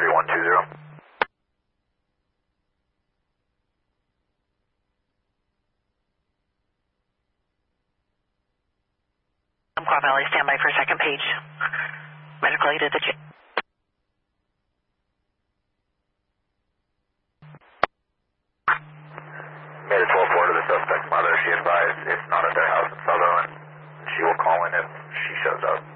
3120. Quad Valley, stand by for second page. Medical aid at the gym. Made a 12-4 to the suspect's mother. She advised it's not at their house in Sutherland. She will call in if she shows up.